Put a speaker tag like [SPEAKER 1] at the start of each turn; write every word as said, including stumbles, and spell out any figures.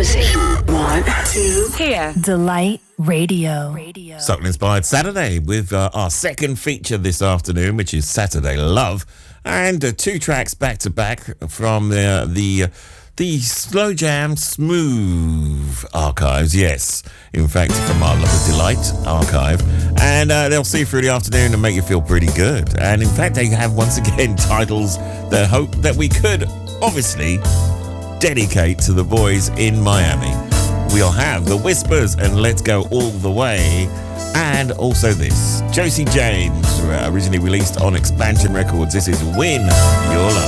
[SPEAKER 1] position. One, two,
[SPEAKER 2] here.
[SPEAKER 3] Delight Radio. Radio.
[SPEAKER 4] Soul Inspired Saturday with uh, our second feature this afternoon, which is Saturday Love, and uh, two tracks back to back from the the. Uh, The Slow Jam Smooth archives, yes. In fact, from our Love of Delight archive. And uh, they'll see you through the afternoon and make you feel pretty good. And in fact, they have once again titles that hope that we could obviously dedicate to the boys in Miami. We'll have The Whispers and Let's Go All the Way. And also this, Josie James, originally released on Expansion Records. This is Win Your Love.